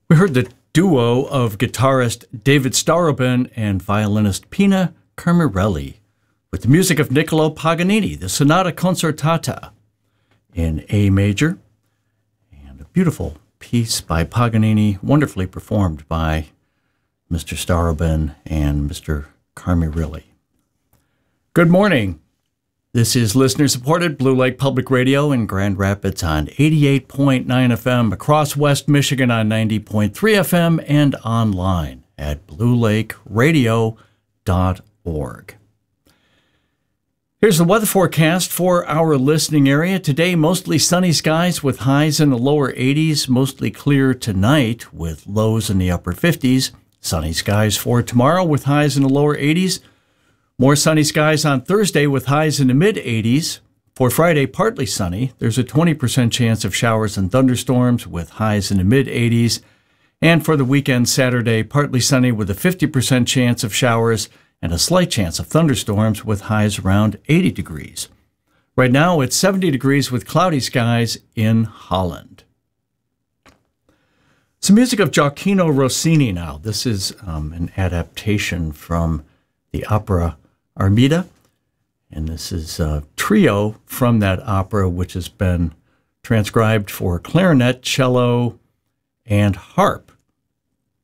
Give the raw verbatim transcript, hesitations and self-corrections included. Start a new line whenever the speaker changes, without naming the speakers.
We heard the duo of guitarist David Starobin and violinist Pina Carmirelli with the music of Niccolo Paganini, the Sonata Concertata in A major, and a beautiful piece by Paganini, wonderfully performed by Mister Starobin and Mister Carmirelli. Good morning. This is listener-supported Blue Lake Public Radio in Grand Rapids on eighty-eight point nine F M, across West Michigan on ninety point three F M, and online at blue lake radio dot org. Here's the weather forecast for our listening area. Today, mostly sunny skies with highs in the lower eighties, mostly clear tonight with lows in the upper fifties. Sunny skies for tomorrow with highs in the lower eighties. More sunny skies on Thursday with highs in the mid-eighties. For Friday, partly sunny. There's a twenty percent chance of showers and thunderstorms with highs in the mid-eighties. And for the weekend, Saturday, partly sunny with a fifty percent chance of showers and a slight chance of thunderstorms with highs around eighty degrees. Right now, it's seventy degrees with cloudy skies in Holland. Some music of Gioacchino Rossini now. This is um, an adaptation from the opera Armida, and this is a trio from that opera, which has been transcribed for clarinet, cello, and harp.